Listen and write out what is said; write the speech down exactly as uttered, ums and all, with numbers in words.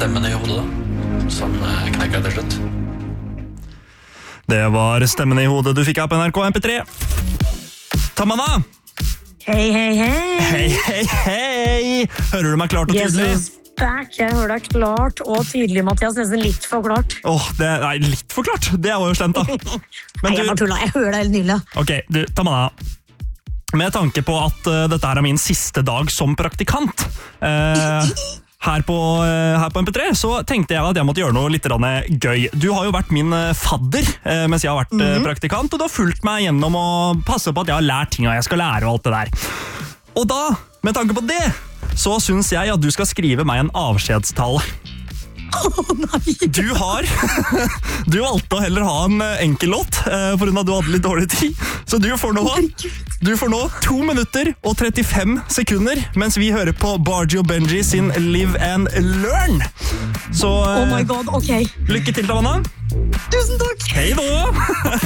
stemmen i hodet da, som knekket til slutt. Det var stemmen i hodet du fikk av på N R K M P tre. Tamanna! Hei, hei, hei! Hei, hei, hei! Hører du meg klart og tydelig? Jesus, back. Jeg hører deg klart og tydelig, Mathias. Nesten litt for klart. Åh, det er nei, litt for klart. Det var jo slemt da. Men Nei, jeg bare tulla. Jeg hører deg helt nydelig. Ok, du, Tamanna. Med tanke på at uh, dette her er min siste dag som praktikant uh, her, på, uh, her på M P tre, så tenkte jeg at jeg måtte gjøre noe litt gøy. Du har jo vært min uh, fadder uh, mens jeg har vært uh, mm-hmm. praktikant, og du har fulgt meg gjennom å passe på at jeg har lært ting jeg skal lære og alt det der. Og da, med tanke på det, så synes jeg at du skal skrive meg en avskjedstale. Oh, nei. Du har Du valgte å heller ha en enkel låt uh, for grunn av at du hadde litt dårlig tid. Så du får nå Du får nå to minutter og trettifem sekunder mens vi hører på Bargy og Benji sin Live and Learn. Så uh, Oh my god, ok. lykke til, Tamanna. Tusen takk. Hei da.